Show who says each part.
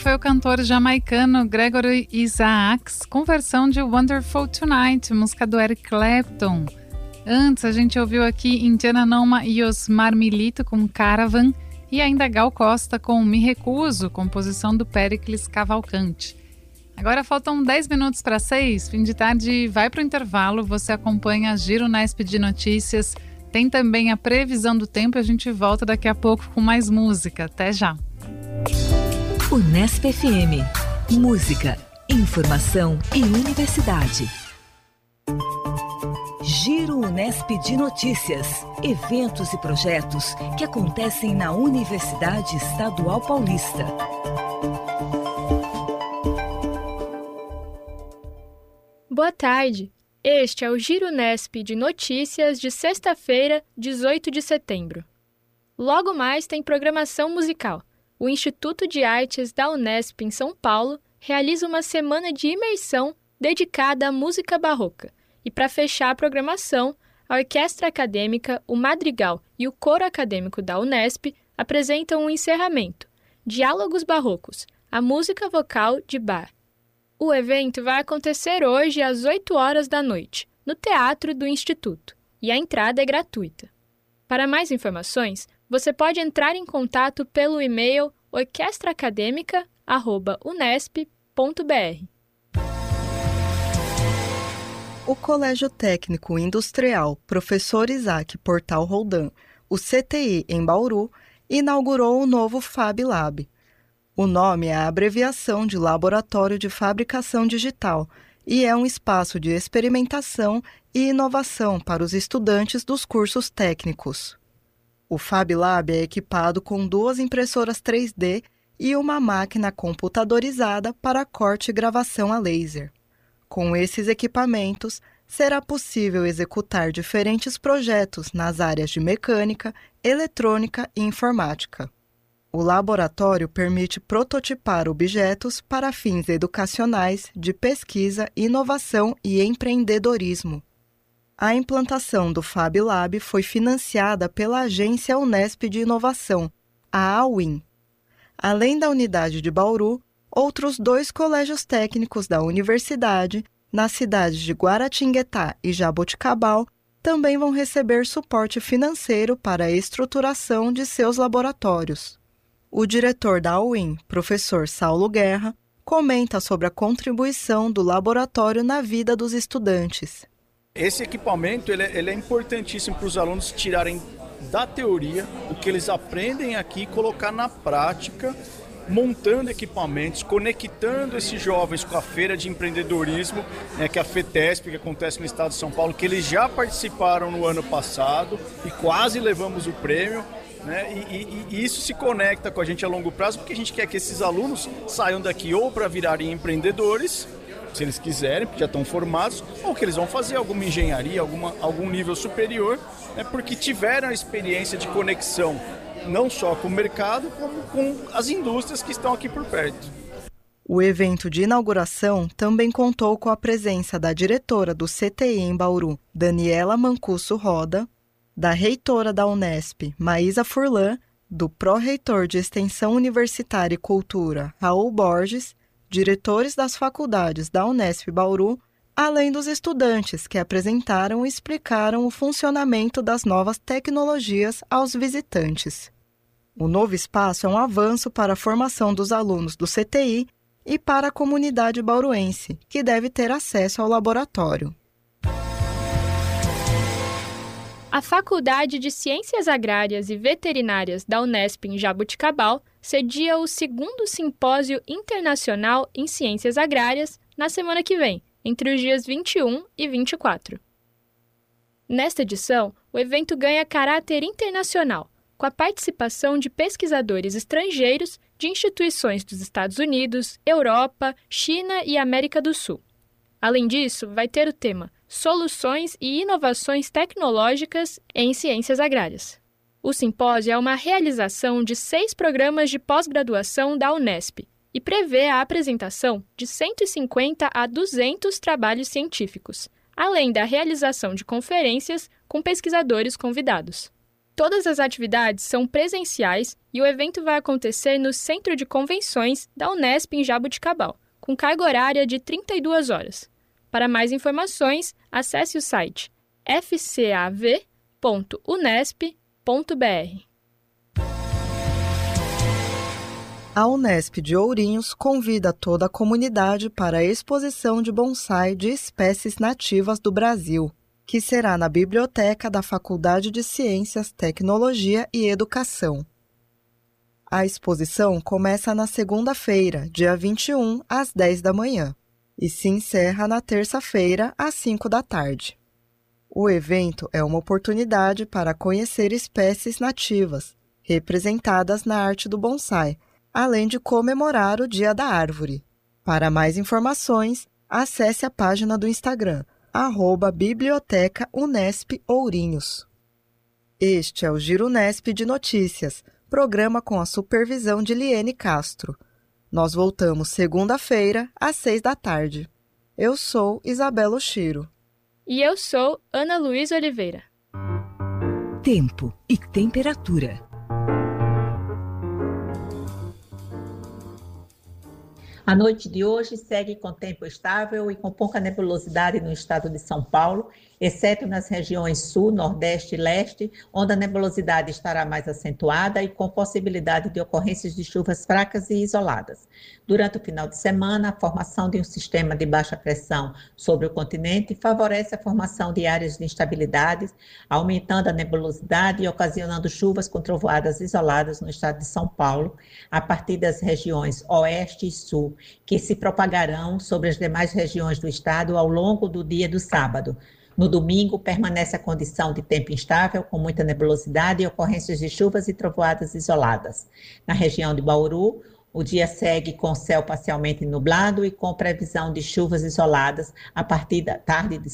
Speaker 1: foi o cantor jamaicano Gregory Isaacs com versão de Wonderful Tonight, música do Eric Clapton. Antes a gente ouviu aqui Indiana Noma e Osmar Milito com Caravan e ainda Gal Costa com Me Recuso, composição do Péricles Cavalcante. Agora faltam 10 minutos para 6, fim de tarde vai para o intervalo, você acompanha Giro Unesp de Notícias, tem também a previsão do tempo e a gente volta daqui a pouco com mais música. Até já!
Speaker 2: Unesp FM. Música, informação e universidade. Giro Unesp de Notícias. Eventos e projetos que acontecem na Universidade Estadual Paulista.
Speaker 3: Boa tarde. Este é o Giro Unesp de Notícias de sexta-feira, 18 de setembro. Logo mais tem programação musical. O Instituto de Artes da Unesp em São Paulo realiza uma semana de imersão dedicada à música barroca. E para fechar a programação, a Orquestra Acadêmica, o Madrigal e o Coro Acadêmico da Unesp apresentam um encerramento, Diálogos Barrocos, a música vocal de Bach. O evento vai acontecer hoje às 8 horas da noite, no Teatro do Instituto, e a entrada é gratuita. Para mais informações, você pode entrar em contato pelo e-mail orquestraacademica@unesp.br.
Speaker 4: O Colégio Técnico Industrial Professor Isaac Portal Roldan, o CTI em Bauru, inaugurou o novo Fab Lab. O nome é a abreviação de Laboratório de Fabricação Digital e é um espaço de experimentação e inovação para os estudantes dos cursos técnicos. O Fab Lab é equipado com 2 impressoras 3D e uma máquina computadorizada para corte e gravação a laser. Com esses equipamentos, será possível executar diferentes projetos nas áreas de mecânica, eletrônica e informática. O laboratório permite prototipar objetos para fins educacionais, de pesquisa, inovação e empreendedorismo. A implantação do Fab Lab foi financiada pela Agência Unesp de Inovação, a AUIN. Além da unidade de Bauru, outros 2 colégios técnicos da universidade, nas cidades de Guaratinguetá e Jaboticabal, também vão receber suporte financeiro para a estruturação de seus laboratórios. O diretor da UIM, professor Saulo Guerra, comenta sobre a contribuição do laboratório na vida dos estudantes.
Speaker 5: Esse equipamento ele é importantíssimo para os alunos tirarem da teoria o que eles aprendem aqui e colocar na prática, montando equipamentos, conectando esses jovens com a feira de empreendedorismo, que é a FETESP, que acontece no estado de São Paulo, que eles já participaram no ano passado e quase levamos o prêmio. E isso se conecta com a gente a longo prazo, porque a gente quer que esses alunos saiam daqui ou para virarem empreendedores, se eles quiserem, porque já estão formados, ou que eles vão fazer alguma engenharia, algum nível superior, porque tiveram a experiência de conexão não só com o mercado, como com as indústrias que estão aqui por perto.
Speaker 4: O evento de inauguração também contou com a presença da diretora do CTI em Bauru, Daniela Mancuso Roda, da reitora da Unesp, Maísa Furlan, do pró-reitor de Extensão Universitária e Cultura, Raul Borges, diretores das faculdades da Unesp Bauru, além dos estudantes que apresentaram e explicaram o funcionamento das novas tecnologias aos visitantes. O novo espaço é um avanço para a formação dos alunos do CTI e para a comunidade bauruense, que deve ter acesso ao laboratório.
Speaker 3: A Faculdade de Ciências Agrárias e Veterinárias da Unesp em Jaboticabal cedia o 2º Simpósio Internacional em Ciências Agrárias na semana que vem, entre os dias 21 e 24. Nesta edição, o evento ganha caráter internacional, com a participação de pesquisadores estrangeiros de instituições dos Estados Unidos, Europa, China e América do Sul. Além disso, vai ter o tema Soluções e Inovações Tecnológicas em Ciências Agrárias. O simpósio é uma realização de 6 programas de pós-graduação da Unesp e prevê a apresentação de 150 a 200 trabalhos científicos, além da realização de conferências com pesquisadores convidados. Todas as atividades são presenciais e o evento vai acontecer no Centro de Convenções da Unesp em Jaboticabal, com carga horária de 32 horas. Para mais informações, acesse o site fcav.unesp.br.
Speaker 4: A Unesp de Ourinhos convida toda a comunidade para a exposição de bonsai de espécies nativas do Brasil, que será na Biblioteca da Faculdade de Ciências, Tecnologia e Educação. A exposição começa na segunda-feira, dia 21, às 10 da manhã, e se encerra na terça-feira, às 5 da tarde. O evento é uma oportunidade para conhecer espécies nativas, representadas na arte do bonsai, além de comemorar o Dia da Árvore. Para mais informações, acesse a página do Instagram, @Biblioteca Unesp Ourinhos. Este é o Giro Unesp de Notícias, programa com a supervisão de Liene Castro. Nós voltamos segunda-feira, às 6 da tarde. Eu sou Isabela Oshiro.
Speaker 3: E eu sou Ana Luísa Oliveira.
Speaker 2: Tempo e temperatura.
Speaker 6: A noite de hoje segue com tempo estável e com pouca nebulosidade no estado de São Paulo, exceto nas regiões sul, nordeste e leste, onde a nebulosidade estará mais acentuada e com possibilidade de ocorrências de chuvas fracas e isoladas. Durante o final de semana, a formação de um sistema de baixa pressão sobre o continente favorece a formação de áreas de instabilidade, aumentando a nebulosidade e ocasionando chuvas com trovoadas isoladas no estado de São Paulo, a partir das regiões oeste e sul, que se propagarão sobre as demais regiões do estado ao longo do dia do sábado. No domingo, permanece a condição de tempo instável, com muita nebulosidade e ocorrências de chuvas e trovoadas isoladas. Na região de Bauru, o dia segue com céu parcialmente nublado e com previsão de chuvas isoladas a partir da tarde de